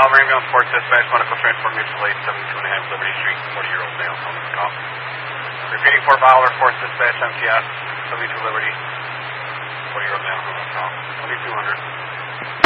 Bolivar Ambulance Fort Dispatch, Medical Transport Mutual Aid, 72.5 Liberty Street, 40-year-old male, on this call. Repeating Fort Bolivar, Fort Dispatch, MTS, 72 Liberty, 40-year-old male, on this call. 2200.